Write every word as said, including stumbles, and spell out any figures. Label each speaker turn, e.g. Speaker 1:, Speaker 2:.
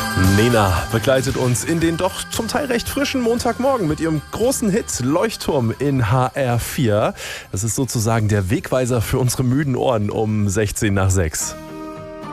Speaker 1: Nena begleitet uns in den doch zum Teil recht frischen Montagmorgen mit ihrem großen Hit Leuchtturm in H R vier. Das ist sozusagen der Wegweiser für unsere müden Ohren um sechzehn nach sechs.